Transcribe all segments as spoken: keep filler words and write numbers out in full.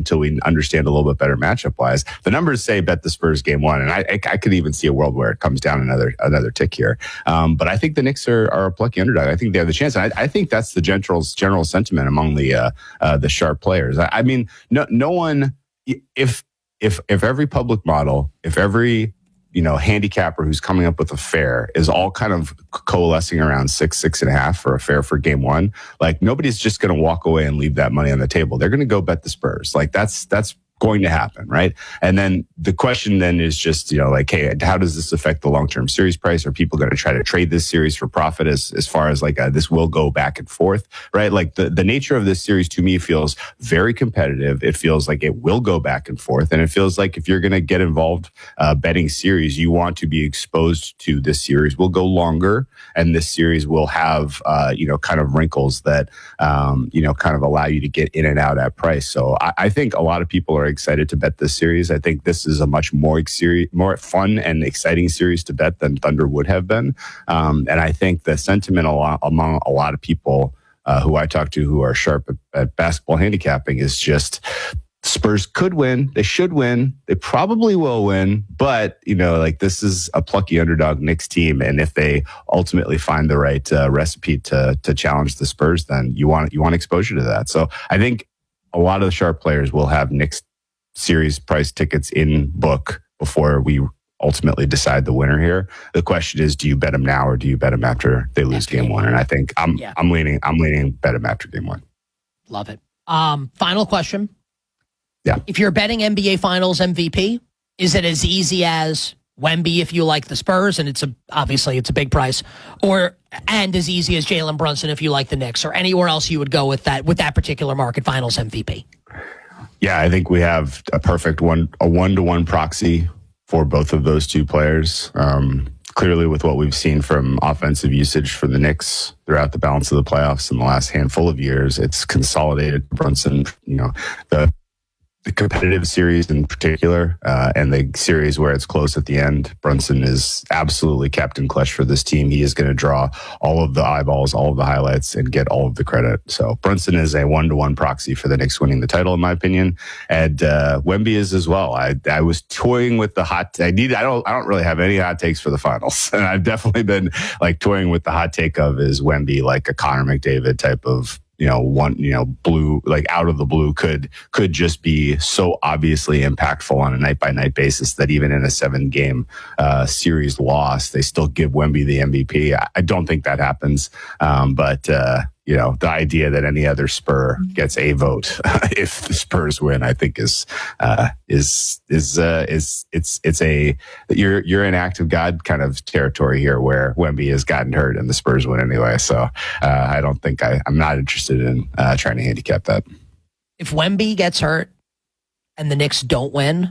until we understand a little bit better matchup wise. The numbers say bet the Spurs game one, and I, I, I could even see a world where it comes down another another tick here. Um, but I think the Knicks are, are a plucky underdog. I think they have the chance. And I, I think that's the general general sentiment among the uh, uh, the sharp players. I, I mean, no no one if if if every public model, if every you know, handicapper who's coming up with a fair is all kind of coalescing around six, six and a half for a fair for game one. Like nobody's just going to walk away and leave that money on the table. They're going to go bet the Spurs. Like that's, that's going to happen. Right. And then the question then is just, you know, like, hey, how does this affect the long-term series price? Are people going to try to trade this series for profit as, as far as like, uh, this will go back and forth, right? Like the, the nature of this series to me feels very competitive. It feels like it will go back and forth. And it feels like if you're going to get involved, uh, betting series, you want to be exposed to this series will go longer. And this series will have, uh, you know, kind of wrinkles that, um, you know, kind of allow you to get in and out at price. So I, I think a lot of people are excited to bet this series. I think this is a much more series, more fun and exciting series to bet than Thunder would have been. Um, and I think the sentiment a lot, among a lot of people uh, who I talk to who are sharp at, at basketball handicapping is just Spurs could win. They should win. They probably will win. But, you know, like this is a plucky underdog Knicks team. And if they ultimately find the right uh, recipe to to challenge the Spurs, then you want you want exposure to that. So I think a lot of the sharp players will have Knicks series price tickets in book before we ultimately decide the winner here. The question is, do you bet them now or do you bet them after they lose after game one? one? And I think I'm yeah. I'm leaning I'm leaning bet them after game one. Love it. Um, final question. Yeah. If you're betting N B A Finals M V P, is it as easy as Wemby if you like the Spurs, and it's a obviously it's a big price, or and as easy as Jalen Brunson if you like the Knicks, or anywhere else you would go with that with that particular market Finals M V P? Yeah, I think we have a perfect one, a one-to-one proxy for both of those two players. Um, clearly, with what we've seen from offensive usage for the Knicks throughout the balance of the playoffs in the last handful of years, it's consolidated Brunson. You know, the the competitive series in particular, uh, and the series where it's close at the end, Brunson is absolutely Captain Clutch for this team. He is going to draw all of the eyeballs, all of the highlights, and get all of the credit. So Brunson is a one-to-one proxy for the Knicks winning the title, in my opinion. And uh, Wemby is as well. I I was toying with the hot. I need. I don't. I don't really have any hot takes for the finals, and I've definitely been like toying with the hot take of is Wemby like a Connor McDavid type of, you know, one, you know, blue, like out of the blue could, could just be so obviously impactful on a night by night basis that even in a seven game, uh, series loss, they still give Wemby the M V P. I, I don't think that happens. Um, but, uh, you know, the idea that any other Spur gets a vote if the Spurs win, I think is, uh, is, is, uh, is, it's, it's a, you're, you're in act of God kind of territory here where Wemby has gotten hurt and the Spurs win anyway. So, uh, I don't think I, I'm not interested in, uh, trying to handicap that. If Wemby gets hurt and the Knicks don't win.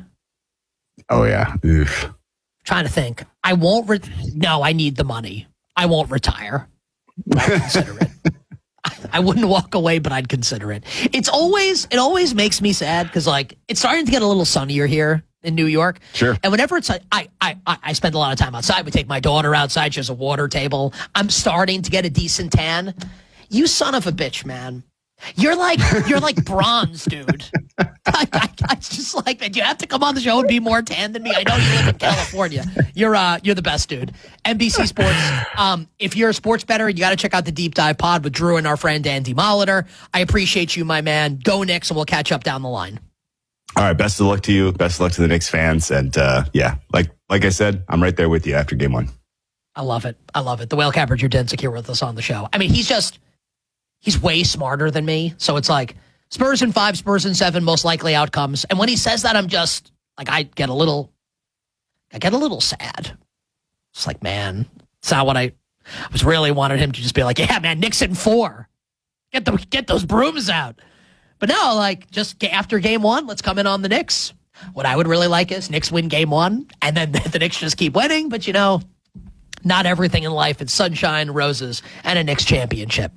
Oh yeah. Oof. Trying to think. I won't, re- no, I need the money. I won't retire. I'll consider it. I wouldn't walk away, but I'd consider it. It's always, it always makes me sad because, like, it's starting to get a little sunnier here in New York. Sure. And whenever it's, I, I, I, I spend a lot of time outside. We take my daughter outside. She has a water table. I'm starting to get a decent tan. You son of a bitch, man. You're like, you're like bronze, dude. I, I, I just like that. You have to come on the show and be more tan than me. I know you live in California. You're uh, you're the best, dude. N B C Sports. Um, if you're a sports bettor, you got to check out the Deep Dive Pod with Drew and our friend Andy Molitor. I appreciate you, my man. Go Knicks, and we'll catch up down the line. All right. Best of luck to you. Best of luck to the Knicks fans. And uh, yeah, like like I said, I'm right there with you after game one. I love it. I love it. The Whale Capper Drew Dinsick here with us on the show. I mean, he's just. He's way smarter than me. So it's like Spurs in five, Spurs in seven, most likely outcomes. And when he says that, I'm just like, I get a little, I get a little sad. It's like, man, it's not what I, I was really wanted him to just be like, yeah, man, Knicks in four. Get the, get those brooms out. But no, like just after game one, let's come in on the Knicks. What I would really like is Knicks win game one and then the Knicks just keep winning. But you know, not everything in life is sunshine, roses, and a Knicks championship.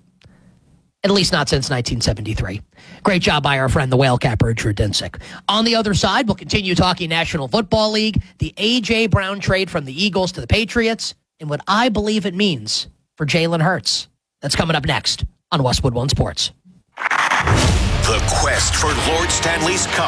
At least not since nineteen seventy-three. Great job by our friend, the Whale Capper, Drew Dinsick. On the other side, we'll continue talking National Football League, the A J. Brown trade from the Eagles to the Patriots, and what I believe it means for Jalen Hurts. That's coming up next on Westwood One Sports. The quest for Lord Stanley's Cup